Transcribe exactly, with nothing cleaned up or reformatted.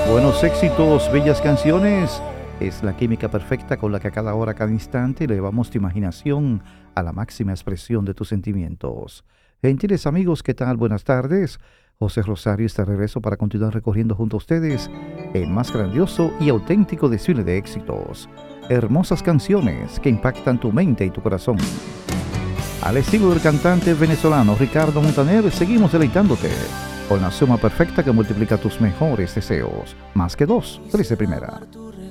Buenos éxitos, bellas canciones. Es la química perfecta con la que a cada hora, a cada instante elevamos tu imaginación a la máxima expresión de tus sentimientos. Gentiles amigos, ¿qué tal? Buenas tardes. José Rosario está de regreso para continuar recorriendo junto a ustedes el más grandioso y auténtico desfile de éxitos. Hermosas canciones que impactan tu mente y tu corazón. Al estilo del cantante venezolano Ricardo Montaner, seguimos deleitándote con la suma perfecta que multiplica tus mejores deseos. Más que dos, trece primera.